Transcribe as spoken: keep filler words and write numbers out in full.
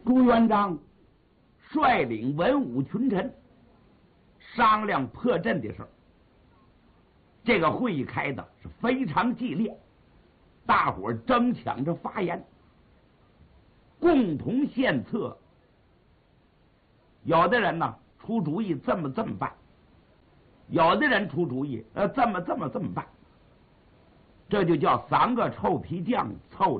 朱元璋率领文武群臣商量破阵的事儿。这个会议开的是非常激烈，大伙儿争抢着发言，共同献策。有的人呢出主意这么这么办，有的人出主意呃这么这么这么办，这就叫三个臭皮匠凑